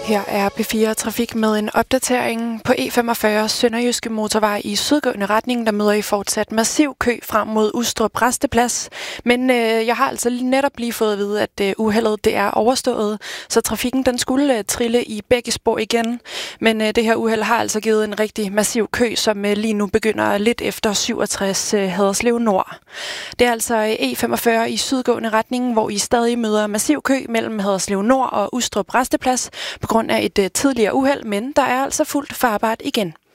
Her er P4 Trafik med en opdatering. På E45 Sønderjyske Motorvej i sydgående retning, der møder I fortsat massiv kø frem mod Ustrup Rasteplads. Men jeg har altså netop lige fået at vide, at uheldet det er overstået, så trafikken den skulle trille i begge spor igen. Men det her uheld har altså givet en rigtig massiv kø, som lige nu begynder lidt efter 67 Haderslev Nord. Det er altså E45 i sydgående retning, hvor I stadig møder massiv kø mellem Haderslev Nord og Ustrup Rasteplads på grund af et tidligere uheld, men der er altså fuldt farbart igen.